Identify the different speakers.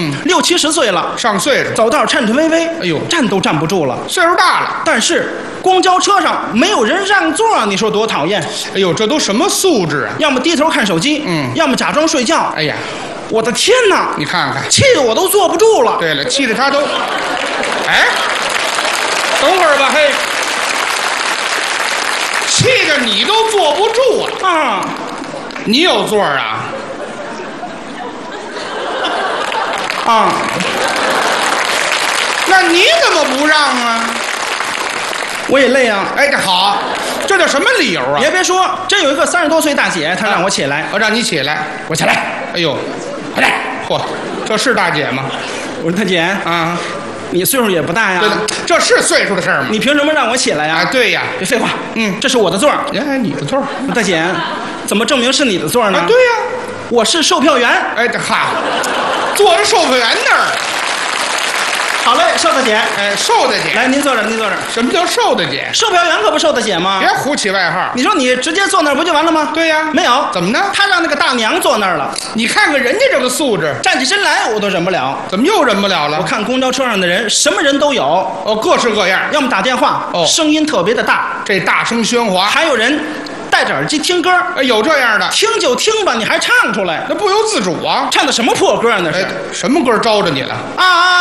Speaker 1: ，60、70岁了，
Speaker 2: 上岁数，
Speaker 1: 走道颤颤巍巍，
Speaker 2: 哎呦
Speaker 1: 站都站不住了。
Speaker 2: 岁数大了。
Speaker 1: 但是公交车上没有人让座，你说多讨厌？
Speaker 2: 哎呦，这都什么素质啊？
Speaker 1: 要么低头看手机，要么假装睡觉。
Speaker 2: 哎呀，
Speaker 1: 我的天哪！
Speaker 2: 你看看，
Speaker 1: 气得我都坐不住了。
Speaker 2: 对了，气得他都，哎，等会儿吧，嘿，气得你都坐不住啊！
Speaker 1: 啊，
Speaker 2: 你有座啊？
Speaker 1: 啊，
Speaker 2: 那你怎么不让啊？
Speaker 1: 我也累啊。
Speaker 2: 哎，这好，这叫什么理由啊？
Speaker 1: 也别说，真有一个30多岁大姐，她让我起来，
Speaker 2: 我让你起来，
Speaker 1: 我起来。
Speaker 2: 哎呦，快点！嚯，这是大姐吗？
Speaker 1: 我说大姐，
Speaker 2: 啊，
Speaker 1: 你岁数也不大呀
Speaker 2: 对，了，这是岁数的事儿吗？
Speaker 1: 你凭什么让我起来呀？
Speaker 2: 啊，对呀，
Speaker 1: 别废话，这是我的座儿。
Speaker 2: 哎，你的座儿
Speaker 1: 大姐，怎么证明是你的座儿呢？
Speaker 2: 啊，对呀，
Speaker 1: 我是售票员。
Speaker 2: 哎，这哈，坐着售票员那儿，
Speaker 1: 好嘞，瘦大姐，
Speaker 2: 哎，瘦大姐，
Speaker 1: 来，您坐这儿，您坐这儿。
Speaker 2: 什么叫瘦大姐？
Speaker 1: 售票员可不瘦大姐吗
Speaker 2: 别？胡起外号。
Speaker 1: 你说你直接坐那儿不就完了吗？
Speaker 2: 对呀，
Speaker 1: 没有，
Speaker 2: 怎么呢？
Speaker 1: 他让那个大娘坐那儿了，
Speaker 2: 你看看人家这个素质，
Speaker 1: 站起身来我都忍不了。
Speaker 2: 怎么又忍不了了？
Speaker 1: 我看公交车上的人，什么人都有，
Speaker 2: 哦，各式各样，
Speaker 1: 要么打电话，
Speaker 2: 哦
Speaker 1: 声音特别的大，
Speaker 2: 这大声喧哗，
Speaker 1: 还有人戴着耳机听歌，
Speaker 2: 哎，有这样的，
Speaker 1: 听就听吧，你还唱出来，
Speaker 2: 那不由自主啊。
Speaker 1: 唱的什么破歌啊？那是
Speaker 2: 哎，什么歌招着你了？
Speaker 1: 啊。